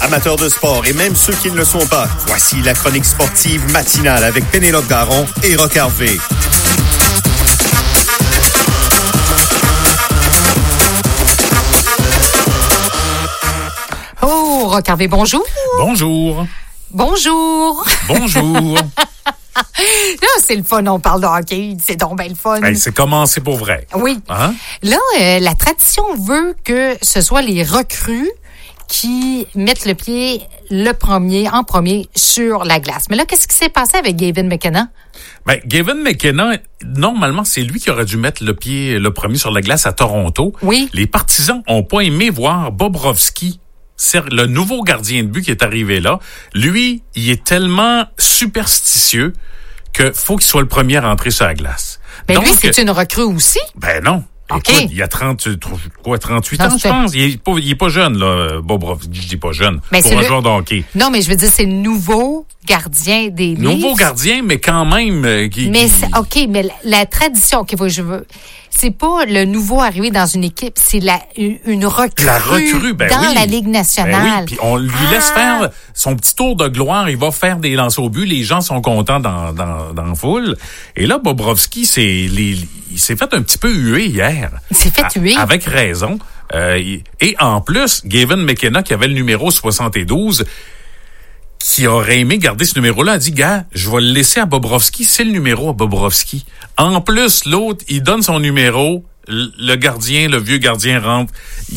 Amateurs de sport et même ceux qui ne le sont pas, voici la chronique sportive matinale avec Pénélope Garon et Roch Harvey. Oh, Roch Harvey, bonjour. Bonjour. Bonjour. Bonjour. Là, c'est le fun, on parle de hockey, c'est donc bien le fun. Hey, c'est commencé pour vrai. Oui. Hein? Là, la tradition veut que ce soit les recrues qui mettent le pied en premier sur la glace. Mais là, qu'est-ce qui s'est passé avec Gavin McKenna? Ben, Gavin McKenna, normalement, c'est lui qui aurait dû mettre le pied le premier sur la glace à Toronto. Oui. Les partisans ont pas aimé voir Bobrovsky, c'est le nouveau gardien de but qui est arrivé là. Lui, il est tellement superstitieux que faut qu'il soit le premier à rentrer sur la glace. Mais donc, lui, c'est une recrue aussi? Ben non. Okay. Écoute, il a 38 ans, je pense. Il est pas jeune, là, Bobrovsky. Je dis pas jeune. Mais pour un joueur de hockey. Non, mais je veux dire, c'est le nouveau gardien des Leafs. Nouveau gardien, mais quand même... OK, mais la tradition, c'est pas le nouveau arrivé dans une équipe, c'est une recrue, dans la Ligue nationale. Ben oui, puis on lui laisse faire son petit tour de gloire. Il va faire des lancers au but. Les gens sont contents dans la foule. Et là, Bobrovsky, il s'est fait un petit peu huer hier. Il s'est fait huer. Avec raison. Et en plus, Gavin McKenna, qui avait le numéro 72, qui aurait aimé garder ce numéro-là, a dit, gars, je vais le laisser à Bobrovsky, c'est le numéro à Bobrovsky. En plus, l'autre, il donne son numéro, le vieux gardien rentre.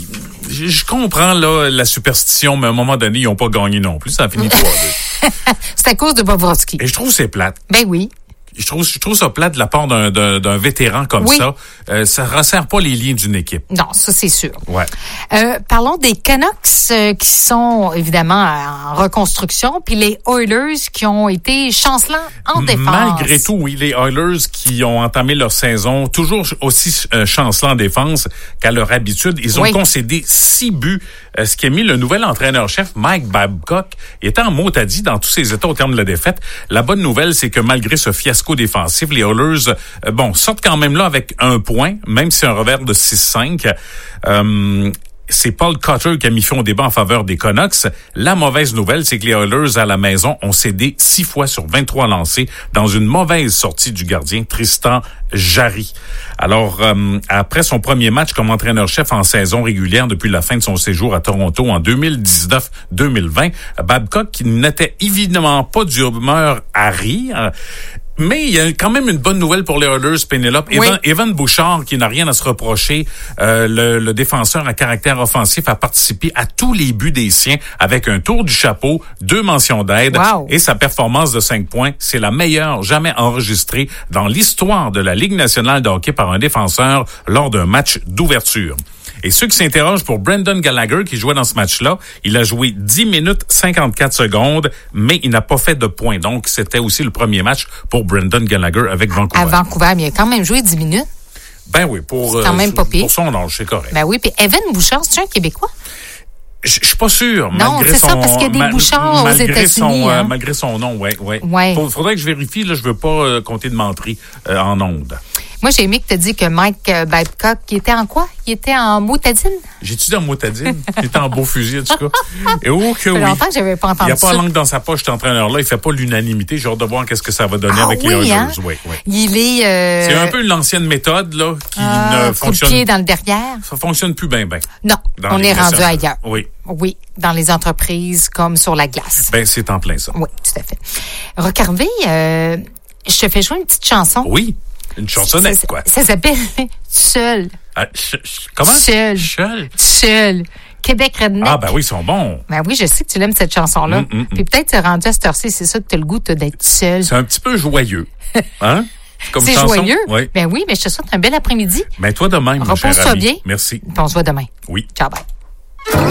Je comprends, là, la superstition, mais à un moment donné, ils n'ont pas gagné non plus. Ça a fini 3-2. C'est à cause de Bobrovsky. Et je trouve que c'est plate. Ben oui. Je trouve ça plate de la part d'un vétéran comme ça. Ça resserre pas les liens d'une équipe. Non, ça c'est sûr. Ouais. Parlons des Canucks qui sont évidemment en reconstruction, puis les Oilers qui ont été chancelants en défense. Malgré tout, oui, les Oilers qui ont entamé leur saison toujours aussi chancelants en défense qu'à leur habitude. Ils ont concédé 6 buts, ce qui a mis le nouvel entraîneur-chef Mike Babcock. Il était en mot-à-dit dans tous ses états au terme de la défaite. La bonne nouvelle, c'est que malgré ce fiasco défensif, les Oilers, sortent quand même là avec un point, même si c'est un revers de 6-5. C'est Paul Cotter qui a mis fin au débat en faveur des Canucks. La mauvaise nouvelle, c'est que les Oilers à la maison ont cédé 6 fois sur 23 lancés dans une mauvaise sortie du gardien Tristan Jarry. Alors, après son premier match comme entraîneur-chef en saison régulière depuis la fin de son séjour à Toronto en 2019-2020, Babcock, qui n'était évidemment pas d'humeur à rire, mais il y a quand même une bonne nouvelle pour les Oilers, Pénélope. Evan Bouchard, qui n'a rien à se reprocher, le défenseur à caractère offensif, a participé à tous les buts des siens avec un tour du chapeau, 2 mentions d'aide. Wow. Et sa performance de 5 points, c'est la meilleure jamais enregistrée dans l'histoire de la Ligue nationale de hockey par un défenseur lors d'un match d'ouverture. Et ceux qui s'interrogent pour Brendan Gallagher, qui jouait dans ce match-là, il a joué 10 minutes 54 secondes, mais il n'a pas fait de points. Donc, c'était aussi le premier match pour Brendan Gallagher avec Vancouver. À Vancouver, mais il a quand même joué 10 minutes. Ben oui, pour quand même pas pire. Pour son âge, c'est correct. Ben oui, puis Evan Bouchard, c'est un Québécois? Je suis pas sûr. Non, c'est ça, parce qu'il y a des Bouchards aux États-Unis. Malgré son nom, oui. Ouais. Faudrait que je vérifie, là, je veux pas compter de menterie en ondes. Moi, j'ai aimé que tu as dit que Mike Babcock, il était en quoi? Il était en motadine? J'ai-tu en motadine? Il était en beau fusil, en tout cas. Et oh que oui. Ça fait longtemps que j'avais pas entendu ça. Il n'y a pas la langue dans sa poche, cet entraîneur-là. Il fait pas l'unanimité. J'ai hâte de voir qu'est-ce que ça va donner avec les Oilers. Hein? Oui. Il est... C'est un peu l'ancienne méthode, là, qui ne fonctionne... Coup de pied dans le derrière? Ça fonctionne plus bien. Non, on est rendu ailleurs. Oui, dans les entreprises comme sur la glace. Ben, c'est en plein ça. Oui, tout à fait. Roch Harvey, je te fais jouer une petite chanson. Oui. Une chansonnette, quoi. Ça s'appelle Seul. Comment? Seul. Québec Redneck. Ah, ben oui, ils sont bons. Ben oui, je sais que tu l'aimes, cette chanson-là. Puis peut-être tu es rendu à cette heure-ci, c'est ça que tu as le goût d'être seul. C'est un petit peu joyeux. Hein? Comme c'est chanson. Joyeux? Oui. Ben oui, mais je te souhaite un bel après-midi. Ben toi de même, repose-toi bien. Merci. Puis on se voit demain. Oui. Ciao, bye.